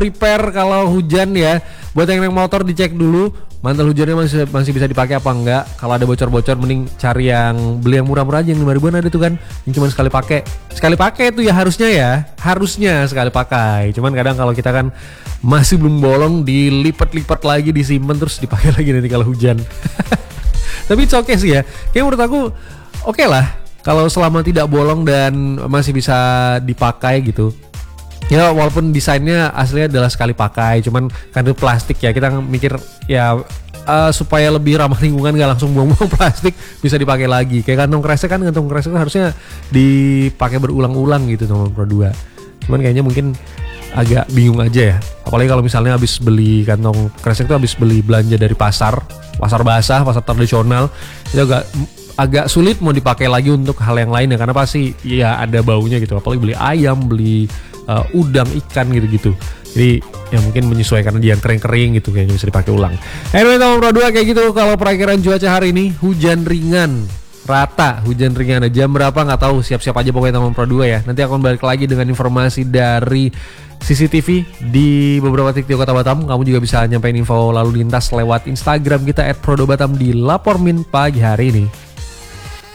prepare kalau hujan ya. Buat yang naik motor dicek dulu mantel hujannya masih bisa dipakai apa enggak. Kalau ada bocor-bocor mending cari yang beli yang murah-murah aja, yang 5 ribuan ada tuh kan, yang cuma sekali pakai. Sekali pakai itu ya harusnya sekali pakai. Cuman kadang kalau kita kan masih belum bolong, dilipat-lipat lagi, disimpan terus dipakai lagi nanti kalau hujan. Tapi it's okay sih ya. Kayak menurut aku oke lah kalau selama tidak bolong dan masih bisa dipakai gitu. Ya walaupun desainnya aslinya adalah sekali pakai, cuman karena plastik ya, kita mikir ya supaya lebih ramah lingkungan gak langsung buang-buang plastik, bisa dipakai lagi. Kayak kantong kresek kan harusnya dipakai berulang-ulang gitu nomor Pro 2. Cuman kayaknya mungkin agak bingung aja ya. Apalagi kalau misalnya habis beli kantong kresek itu habis beli belanja dari pasar basah, pasar tradisional, itu agak sulit mau dipakai lagi untuk hal yang lain ya, karena pasti ya ada baunya gitu. Apalagi beli ayam, beli udang, ikan gitu-gitu. Jadi ya mungkin menyesuaikan dia yang kering-kering gitu, kayaknya bisa dipakai ulang. Anyway, nomor Pro 2 kayak gitu. Kalau perakiraan cuaca hari ini hujan ringan, rata hujan ringan. Jam berapa nggak tahu, siap-siap aja pokoknya nomor Pro 2 ya. Nanti akan balik lagi dengan informasi dari CCTV di beberapa titik di Kota Batam. Kamu juga bisa nyampein info lalu lintas lewat Instagram kita @prodobatam di Lapormin pagi hari ini.